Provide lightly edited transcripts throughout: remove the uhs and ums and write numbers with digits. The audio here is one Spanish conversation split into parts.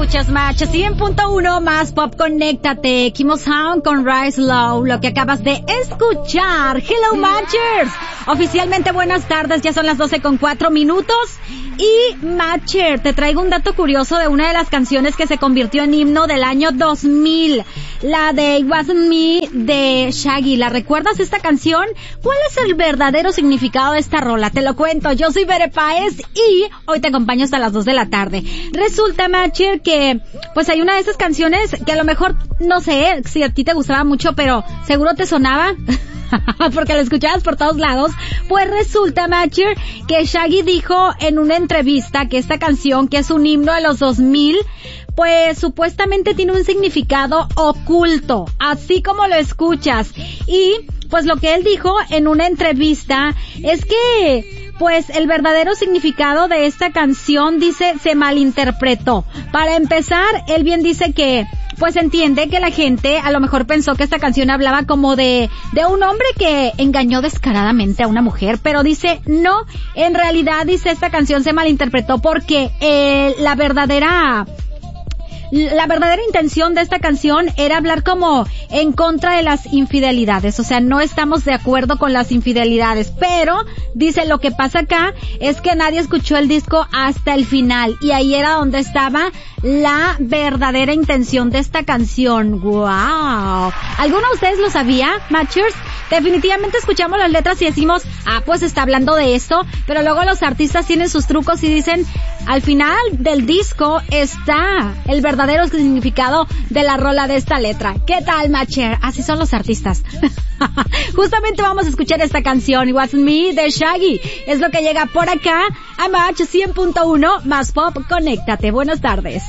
Escuchas Match 100.1 más Pop, conéctate. Kimo Sound con Rise Low, lo que acabas de escuchar. Hello Matchers, oficialmente buenas tardes, ya son las 12:04. Y Matcher, te traigo un dato curioso de una de las canciones que se convirtió en himno del año 2000, la de It Wasn't Me de Shaggy. ¿La recuerdas esta canción? ¿Cuál es el verdadero significado de esta rola? Te lo cuento, yo soy Bere Páez y hoy te acompaño hasta las 2 de la tarde. Resulta, Matcher, que pues hay una de esas canciones que a lo mejor, no sé si a ti te gustaba mucho, pero seguro te sonaba porque la escuchabas por todos lados. Pues resulta, Matcher, que Shaggy dijo en una entrevista que esta canción, que es un himno de los 2000, pues supuestamente tiene un significado oculto, así como lo escuchas. Y pues lo que él dijo en una entrevista es que pues el verdadero significado de esta canción, dice, se malinterpretó. Para empezar, él bien dice que pues entiende que la gente a lo mejor pensó que esta canción hablaba como de un hombre que engañó descaradamente a una mujer, pero dice, no, en realidad, dice, esta canción se malinterpretó porque la verdadera intención de esta canción era hablar como en contra de las infidelidades, o sea, no estamos de acuerdo con las infidelidades, pero dice, lo que pasa acá es que nadie escuchó el disco hasta el final y ahí era donde estaba la verdadera intención de esta canción. ¡Wow! ¿Alguno de ustedes lo sabía, Matchers? Definitivamente escuchamos las letras y decimos, pues está hablando de esto, pero luego los artistas tienen sus trucos y dicen, al final del disco está el verdadero significado de la rola de esta letra. ¿Qué tal, Matcher? Así son los artistas. Justamente vamos a escuchar esta canción, It Wasn't Me de Shaggy. Es lo que llega por acá a Match 100.1 más Pop, conéctate. Buenas tardes.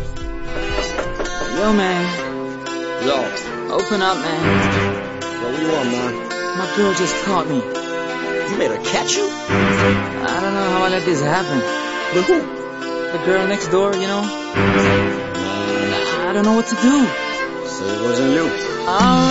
Yo, man. Yo. Open up, man. Yo, what do you want, man? My girl just caught me. You made her catch you? I don't know how I let this happen. With who? The girl next door, you know? I don't know what to do. So it wasn't you. Alright.